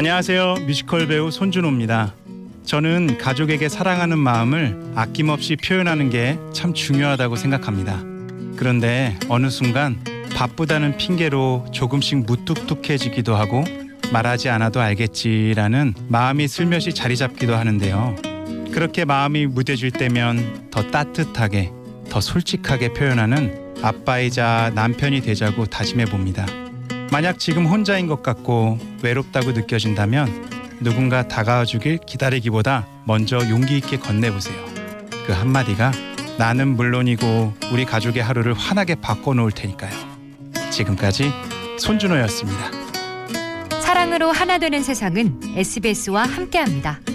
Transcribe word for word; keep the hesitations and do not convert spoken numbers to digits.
안녕하세요. 뮤지컬 배우 손준호입니다. 저는 가족에게 사랑하는 마음을 아낌없이 표현하는 게 참 중요하다고 생각합니다. 그런데 어느 순간 바쁘다는 핑계로 조금씩 무뚝뚝해지기도 하고 말하지 않아도 알겠지라는 마음이 슬며시 자리 잡기도 하는데요. 그렇게 마음이 무뎌질 때면 더 따뜻하게, 더 솔직하게 표현하는 아빠이자 남편이 되자고 다짐해 봅니다. 만약 지금 혼자인 것 같고 외롭다고 느껴진다면 누군가 다가와 주길 기다리기보다 먼저 용기 있게 건네보세요. 그 한마디가 나는 물론이고 우리 가족의 하루를 환하게 바꿔놓을 테니까요. 지금까지 손준호였습니다. 사랑으로 하나 되는 세상은 에스비에스와 함께합니다.